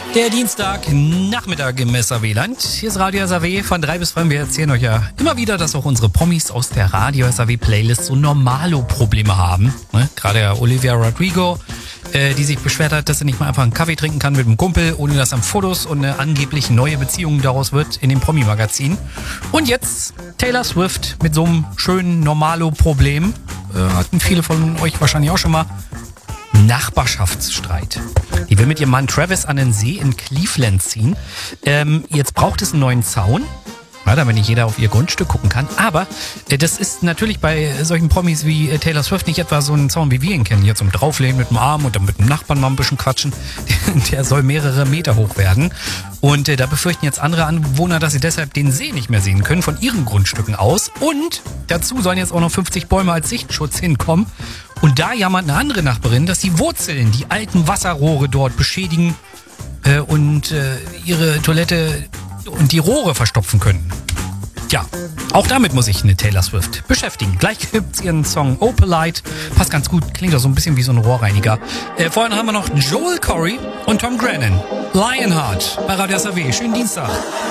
Der Dienstagnachmittag im SAW-Land. Hier ist Radio SAW von 3 bis 5. Wir erzählen euch ja immer wieder, dass auch unsere Promis aus der Radio SAW-Playlist so Normalo-Probleme haben. Ne? Gerade ja Olivia Rodrigo, die sich beschwert hat, dass sie nicht mal einfach einen Kaffee trinken kann mit einem Kumpel, ohne dass dann Fotos und eine angeblich neue Beziehung daraus wird in dem Promi-Magazin. Und jetzt Taylor Swift mit so einem schönen Normalo-Problem. Hatten viele von euch wahrscheinlich auch schon mal. Nachbarschaftsstreit. Die will mit ihrem Mann Travis an den See in Cleveland ziehen. Jetzt braucht es einen neuen Zaun, damit nicht jeder auf ihr Grundstück gucken kann. Aber das ist natürlich bei solchen Promis wie Taylor Swift nicht etwa so ein Zaun, wie wir ihn kennen. Hier zum Drauflehnen mit dem Arm und dann mit dem Nachbarn mal ein bisschen quatschen. Der soll mehrere Meter hoch werden. Und da befürchten jetzt andere Anwohner, dass sie deshalb den See nicht mehr sehen können von ihren Grundstücken aus. Und dazu sollen jetzt auch noch 50 Bäume als Sichtschutz hinkommen. Und da jammert eine andere Nachbarin, dass die Wurzeln die alten Wasserrohre dort beschädigen und ihre Toilette und die Rohre verstopfen können. Ja, auch damit muss sich eine Taylor Swift beschäftigen. Gleich gibt's ihren Song Opalite. Passt ganz gut, klingt auch so ein bisschen wie so ein Rohrreiniger. Vorhin haben wir noch Joel Corry und Tom Grennan. Lionheart bei Radio SAW. Schönen Dienstag.